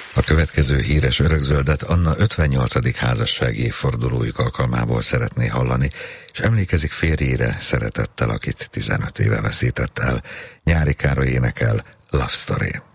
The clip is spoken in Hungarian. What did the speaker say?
A következő híres örökzöldet Anna 58. házassági évfordulójuk alkalmából szeretné hallani, és emlékezik férjére szeretettel, akit 15 éve veszített el. Nyári Károly énekel Love Story.